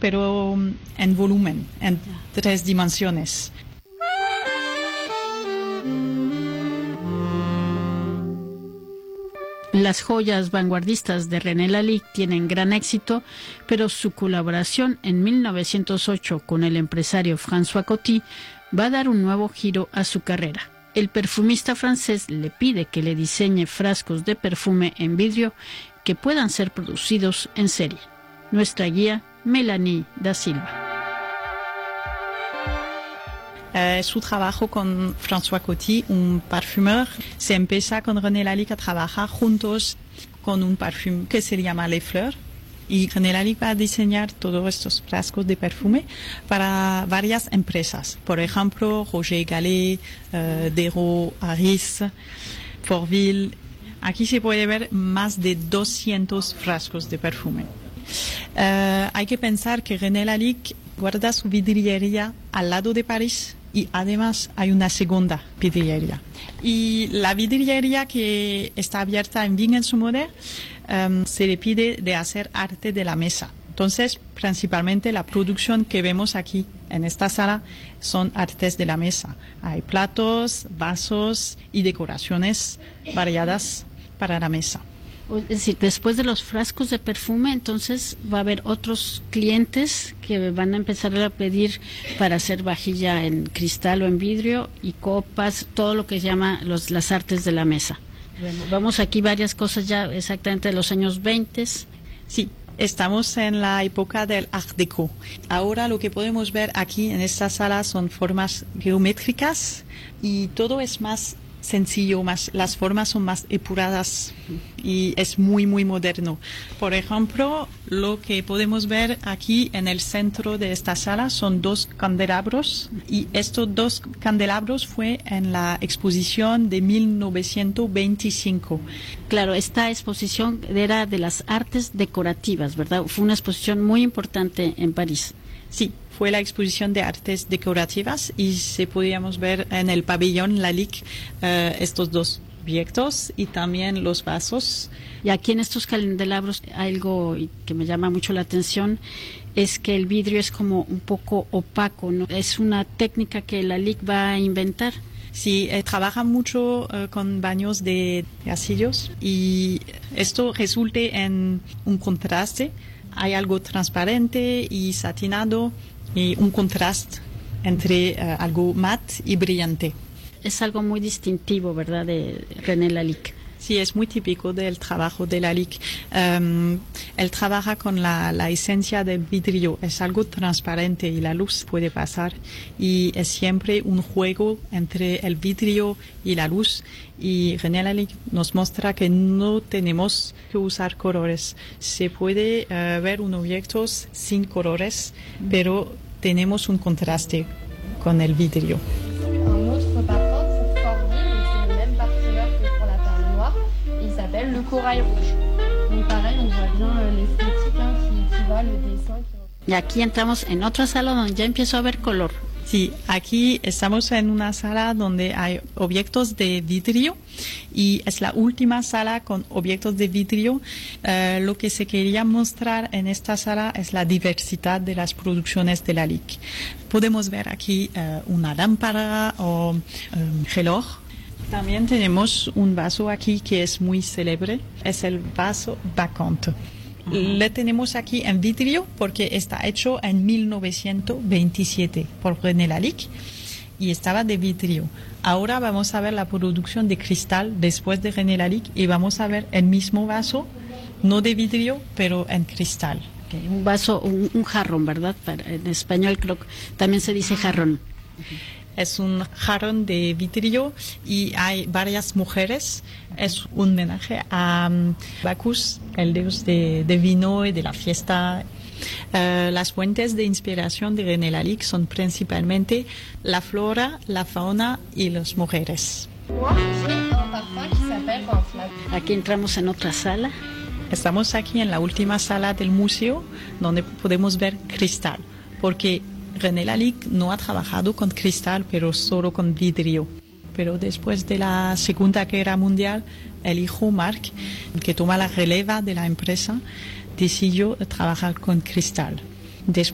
pero en volumen, en 3 dimensiones. Las joyas vanguardistas de René Lalique tienen gran éxito, pero su colaboración en 1908 con el empresario François Coty va a dar un nuevo giro a su carrera. El perfumista francés le pide que le diseñe frascos de perfume en vidrio que puedan ser producidos en serie. Nuestra guía, Mélanie da Silva. Su trabajo con François Coty, un parfumeur, se empieza con René Lalique a trabajar juntos con un perfume que se llama Les Fleurs. Y René Lalique va a diseñar todos estos frascos de perfume para varias empresas. Por ejemplo, Roger Gallet, Dero, Harris, Forville. Aquí se puede ver más de 200 frascos de perfume. Hay que pensar que René Lalique guarda su vidriería al lado de París y además hay una segunda vidriería. Y la vidriería que está abierta en Vignes-sur-Moder se le pide de hacer arte de la mesa. Entonces, principalmente la producción que vemos aquí en esta sala son artes de la mesa. Hay platos, vasos y decoraciones variadas para la mesa. Es decir, después de los frascos de perfume, entonces va a haber otros clientes que van a empezar a pedir para hacer vajilla en cristal o en vidrio y copas, todo lo que se llama las artes de la mesa. Bueno, vamos aquí varias cosas ya exactamente de los años 20. Sí, estamos en la época del Art Deco. Ahora lo que podemos ver aquí en esta sala son formas geométricas y todo es más sencillo, las formas son más epuradas y es muy moderno. Por ejemplo, lo que podemos ver aquí en el centro de esta sala son 2 candelabros y estos 2 candelabros fue en la exposición de 1925. Claro, esta exposición era de las artes decorativas, ¿verdad? Fue una exposición muy importante en París. Sí, fue la exposición de artes decorativas y se podíamos ver en el pabellón Lalique estos 2 objetos y también los vasos. Y aquí en estos candelabros hay algo que me llama mucho la atención, es que el vidrio es como un poco opaco, ¿no? Es una técnica que Lalique va a inventar. Sí, trabaja mucho con baños de gasillos y esto resulta en un contraste. Hay algo transparente y satinado y un contraste entre algo mate y brillante. Es algo muy distintivo, ¿verdad?, de René Lalique. Sí, es muy típico del trabajo de Lalique. Él trabaja con la esencia del vidrio. Es algo transparente y la luz puede pasar. Y es siempre un juego entre el vidrio y la luz. Y René Lalique nos muestra que no tenemos que usar colores. Se puede ver un objeto sin colores, pero tenemos un contraste con el vidrio. Le corail rouge. Donc pareil, on voit bien l'esthétique qui va, le dessin. Y aquí entramos en otra sala donde ya empiezo a ver color. Sí, aquí estamos en una sala donde hay objetos de vidrio y es la última sala con objetos de vidrio. Lo que se quería mostrar en esta sala es la diversidad de las producciones de Lalique. Podemos ver aquí una lámpara o un reloj. También tenemos un vaso aquí que es muy célebre, es el vaso Bacchante. Le tenemos aquí en vidrio porque está hecho en 1927 por René Lalique y estaba de vidrio. Ahora vamos a ver la producción de cristal después de René Lalique y vamos a ver el mismo vaso, no de vidrio, pero en cristal. Okay, un vaso, un jarrón, ¿verdad? En español creo que también se dice jarrón. Es un jarrón de vidrio y hay varias mujeres. Es un homenaje a Bacchus, el dios de vino y de la fiesta. Las fuentes de inspiración de René Lalique son principalmente la flora, la fauna y las mujeres. Aquí entramos en otra sala. Estamos aquí en la última sala del museo donde podemos ver cristal, porque René Lalique no ha trabajado con cristal, pero solo con vidrio. Pero después de la Segunda Guerra Mundial, el hijo Marc, que toma la releva de la empresa, decidió trabajar con cristal.